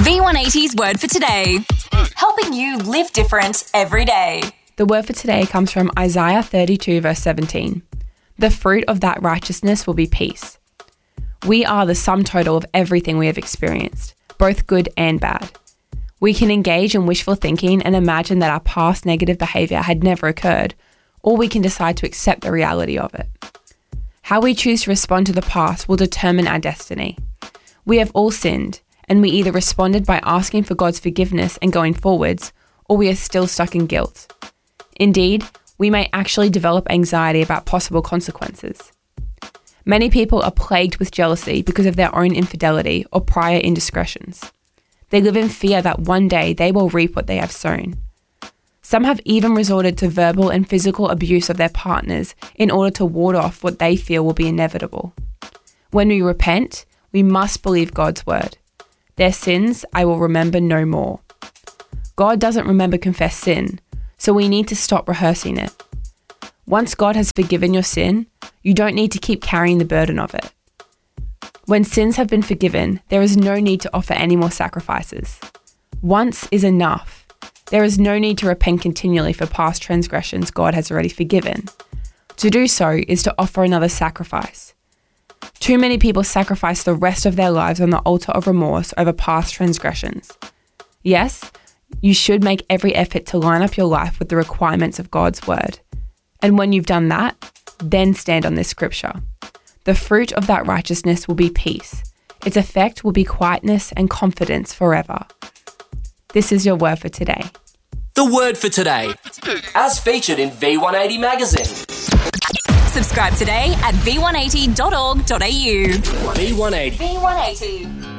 V180's Word for Today, helping you live different every day. The word for today comes from Isaiah 32 verse 17. The fruit of that righteousness will be peace. We are the sum total of everything we have experienced, both good and bad. We can engage in wishful thinking and imagine that our past negative behaviour had never occurred, or we can decide to accept the reality of it. How we choose to respond to the past will determine our destiny. We have all sinned, and we either responded by asking for God's forgiveness and going forwards, or we are still stuck in guilt. Indeed, we may actually develop anxiety about possible consequences. Many people are plagued with jealousy because of their own infidelity or prior indiscretions. They live in fear that one day they will reap what they have sown. Some have even resorted to verbal and physical abuse of their partners in order to ward off what they feel will be inevitable. When we repent, we must believe God's word. Their sins I will remember no more. God doesn't remember confessed sin, so we need to stop rehearsing it. Once God has forgiven your sin, you don't need to keep carrying the burden of it. When sins have been forgiven, there is no need to offer any more sacrifices. Once is enough. There is no need to repent continually for past transgressions God has already forgiven. To do so is to offer another sacrifice. Too many people sacrifice the rest of their lives on the altar of remorse over past transgressions. Yes, you should make every effort to line up your life with the requirements of God's word. And when you've done that, then stand on this scripture. The fruit of that righteousness will be peace. Its effect will be quietness and confidence forever. This is your word for today. The word for today, as featured in V180 magazine. Subscribe today at v180.org.au. V180. V180.